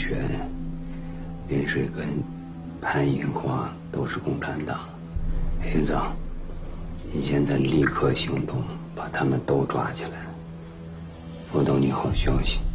璇、林水根、潘银花都是共产党。黑子，你现在立刻行动，把他们都抓起来，我等你好消息。